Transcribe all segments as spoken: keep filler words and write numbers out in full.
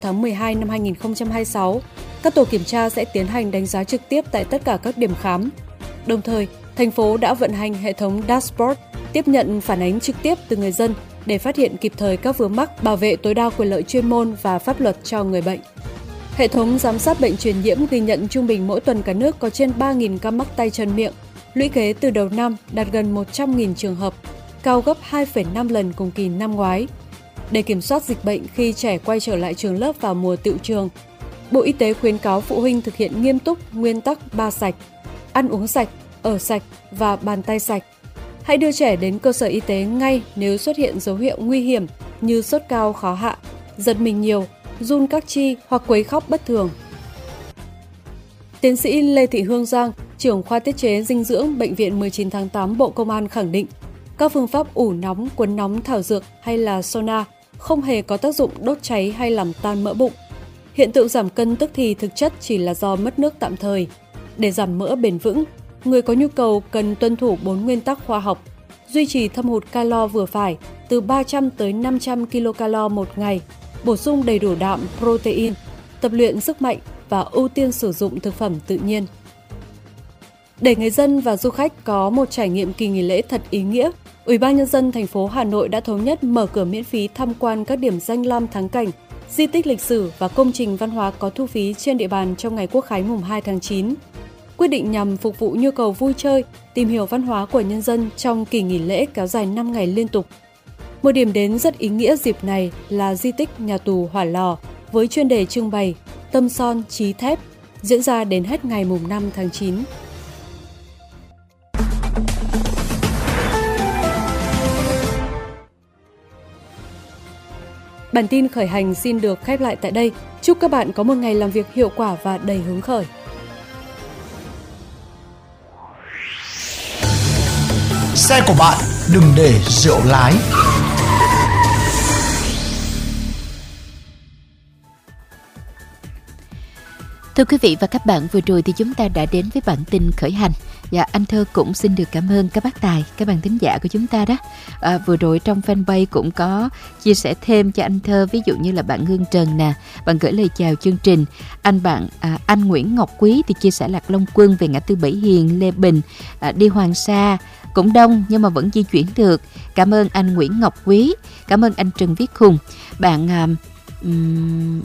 tháng mười hai năm hai nghìn không trăm hai mươi sáu, các tổ kiểm tra sẽ tiến hành đánh giá trực tiếp tại tất cả các điểm khám. Đồng thời, thành phố đã vận hành hệ thống dashboard tiếp nhận phản ánh trực tiếp từ người dân để phát hiện kịp thời các vướng mắc, bảo vệ tối đa quyền lợi chuyên môn và pháp luật cho người bệnh. Hệ thống giám sát bệnh truyền nhiễm ghi nhận trung bình mỗi tuần cả nước có trên ba nghìn ca mắc tay chân miệng, lũy kế từ đầu năm đạt gần một trăm nghìn trường hợp, cao gấp hai phẩy năm lần cùng kỳ năm ngoái. Để kiểm soát dịch bệnh khi trẻ quay trở lại trường lớp vào mùa tựu trường, Bộ Y tế khuyến cáo phụ huynh thực hiện nghiêm túc nguyên tắc ba sạch: ăn uống sạch, ở sạch và bàn tay sạch. Hãy đưa trẻ đến cơ sở y tế ngay nếu xuất hiện dấu hiệu nguy hiểm như sốt cao khó hạ, giật mình nhiều, run các chi hoặc quấy khóc bất thường. Tiến sĩ Lê Thị Hương Giang, trưởng khoa tiết chế dinh dưỡng Bệnh viện mười chín tháng tám Bộ Công an khẳng định, các phương pháp ủ nóng, cuốn nóng thảo dược hay là sauna không hề có tác dụng đốt cháy hay làm tan mỡ bụng. Hiện tượng giảm cân tức thì thực chất chỉ là do mất nước tạm thời. Để giảm mỡ bền vững, người có nhu cầu cần tuân thủ bốn nguyên tắc khoa học, duy trì thâm hụt calo vừa phải từ ba trăm tới năm trăm kilocalo một ngày, bổ sung đầy đủ đạm, protein, tập luyện sức mạnh và ưu tiên sử dụng thực phẩm tự nhiên. Để người dân và du khách có một trải nghiệm kỳ nghỉ lễ thật ý nghĩa, Ủy ban Nhân dân thành phố Hà Nội đã thống nhất mở cửa miễn phí tham quan các điểm danh lam thắng cảnh, di tích lịch sử và công trình văn hóa có thu phí trên địa bàn trong ngày Quốc khánh mùng hai tháng chín. Quyết định nhằm phục vụ nhu cầu vui chơi, tìm hiểu văn hóa của nhân dân trong kỳ nghỉ lễ kéo dài năm ngày liên tục. Một điểm đến rất ý nghĩa dịp này là di tích nhà tù Hỏa Lò với chuyên đề trưng bày Tâm son chí thép, diễn ra đến hết ngày mùng năm tháng chín. Bản tin khởi hành xin được khép lại tại đây. Chúc các bạn có một ngày làm việc hiệu quả và đầy hứng khởi. Xe của bạn đừng để rượu lái. Thưa quý vị và các bạn, vừa rồi thì chúng ta đã đến với bản tin khởi hành. Và anh Thơ cũng xin được cảm ơn các bác tài, các bạn thính giả của chúng ta đó. À, vừa rồi trong fanpage cũng có chia sẻ thêm cho anh Thơ, ví dụ như là bạn Hương Trần nè, bạn gửi lời chào chương trình. Anh bạn à, anh Nguyễn Ngọc Quý thì chia sẻ Lạc Long Quân về ngã tư Bảy Hiền, Lê Bình, à, đi Hoàng Sa cũng đông nhưng mà vẫn di chuyển được. Cảm ơn anh Nguyễn Ngọc Quý, cảm ơn anh Trần Viết Hùng, bạn à, um,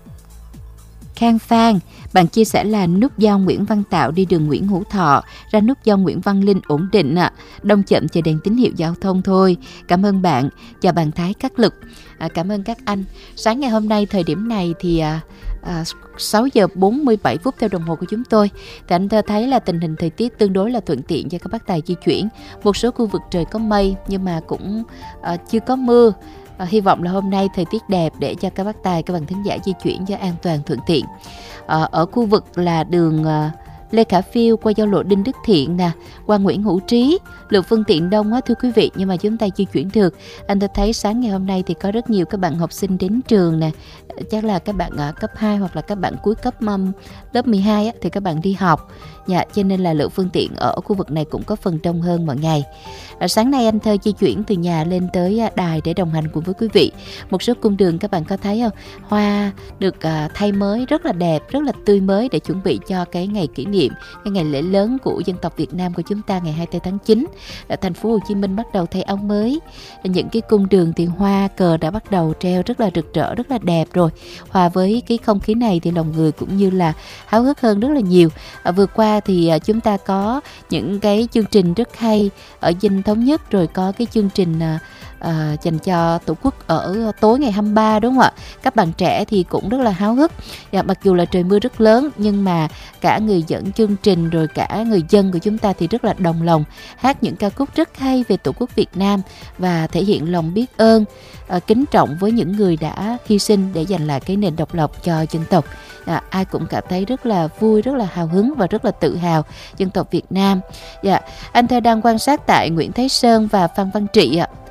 Khang Phan, bạn chia sẻ là nút giao Nguyễn Văn Tạo đi đường Nguyễn Hữu Thọ ra nút giao Nguyễn Văn Linh ổn định ạ, à. Đông chậm chờ đèn tín hiệu giao thông thôi. Cảm ơn bạn. Chào bạn Thái Cát Lực. À, cảm ơn các anh. Sáng ngày hôm nay thời điểm này thì à, à, sáu giờ bốn mươi bảy phút theo đồng hồ của chúng tôi. Thì anh Thơ thấy là tình hình thời tiết tương đối là thuận tiện cho các bác tài di chuyển. Một số khu vực trời có mây nhưng mà cũng à, chưa có mưa. À, hy vọng là hôm nay thời tiết đẹp để cho các bác tài, các bạn thính giả di chuyển cho an toàn thuận tiện. À, ở khu vực là đường à, Lê Khả Phiêu qua giao lộ Đinh Đức Thiện nè, qua Nguyễn Hữu Trí, lượng phương tiện đông á thưa quý vị, nhưng mà chúng ta di chuyển được. Anh ta thấy sáng ngày hôm nay thì có rất nhiều các bạn học sinh đến trường nè, chắc là các bạn ở cấp hai hoặc là các bạn cuối cấp um, lớp mười hai á, thì các bạn đi học. Dạ, cho nên là lượng phương tiện ở khu vực này cũng có phần đông hơn mọi ngày. À, sáng nay anh Thơ di chuyển từ nhà lên tới đài để đồng hành cùng với quý vị. Một số cung đường các bạn có thấy không? Hoa được uh, thay mới rất là đẹp, rất là tươi mới để chuẩn bị cho cái ngày kỷ niệm, cái ngày lễ lớn của dân tộc Việt Nam của chúng ta ngày hai mươi tư tháng chín. Ở thành phố Hồ Chí Minh bắt đầu thay áo mới. Những cái cung đường thì hoa cờ đã bắt đầu treo rất là rực rỡ, rất là đẹp rồi. Hòa với cái không khí này thì lòng người cũng như là háo hức hơn rất là nhiều. À, vừa qua thì chúng ta có những cái chương trình rất hay ở Dinh Thống Nhất, rồi có cái chương trình à, dành cho Tổ quốc ở tối ngày hai mươi ba, đúng không ạ? Các bạn trẻ thì cũng rất là háo hức. Và mặc dù là trời mưa rất lớn nhưng mà cả người dẫn chương trình rồi cả người dân của chúng ta thì rất là đồng lòng hát những ca khúc rất hay về Tổ quốc Việt Nam và thể hiện lòng biết ơn, à, kính trọng với những người đã hy sinh để giành lại cái nền độc lập cho dân tộc. À, ai cũng cảm thấy rất là vui, rất là hào hứng và rất là tự hào dân tộc Việt Nam. Dạ, anh Thơ đang quan sát tại Nguyễn Thái Sơn và Phan Văn Trị ạ.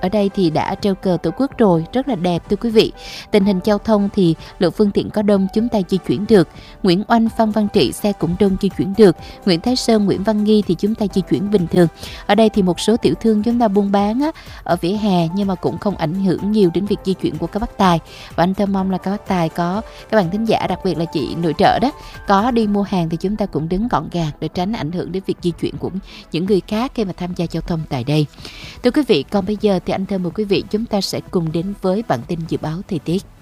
ở đây thì đã treo cờ Tổ quốc rồi, rất là đẹp thưa quý vị. Tình hình giao thông thì lượng phương tiện có đông, chúng ta di chuyển được. Nguyễn Oanh, Phan Văn Trị xe cũng đông, di chuyển được. Nguyễn Thái Sơn, Nguyễn Văn Nghi thì chúng ta di chuyển bình thường. Ở đây thì một số tiểu thương chúng ta buôn bán á, ở vỉa hè nhưng mà cũng không ảnh hưởng nhiều đến việc di chuyển của các bác tài. Và anh Thơ mong là các bác tài có, các bạn thính giả đặc biệt là chị nội trợ đó, có đi mua hàng thì chúng ta cũng đứng gọn gàng để tránh ảnh hưởng đến việc di chuyển của những người khác khi mà tham gia giao thông tại đây. Thưa quý vị, còn bây giờ thì anh Thơ mời quý vị chúng ta sẽ cùng đến với bản tin dự báo thời tiết.